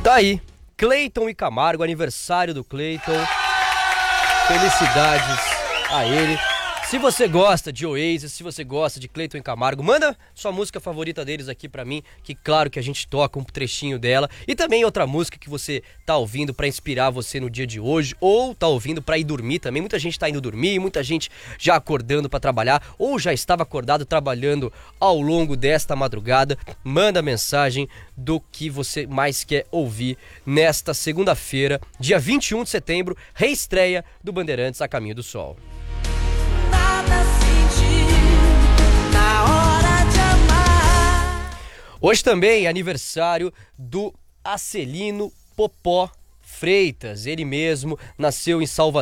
Tá aí, Cleiton e Camargo, aniversário do Cleiton. Felicidades a ele. Se você gosta de Oasis, se você gosta de Cleiton e Camargo, manda sua música favorita deles aqui pra mim, que claro que a gente toca um trechinho dela. E também outra música que você tá ouvindo pra inspirar você no dia de hoje, ou tá ouvindo pra ir dormir também. Muita gente tá indo dormir, muita gente já acordando pra trabalhar, ou já estava acordado trabalhando ao longo desta madrugada. Manda mensagem do que você mais quer ouvir nesta segunda-feira, dia 21 de setembro, reestreia do Bandeirantes A Caminho do Sol. Hoje também é aniversário do Acelino Popó Freitas. Ele mesmo nasceu em Salvador.